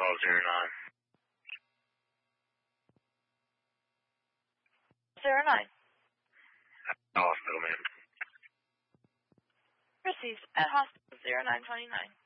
call 09. 09. Hospital, ma'am. Received at hospital 0929.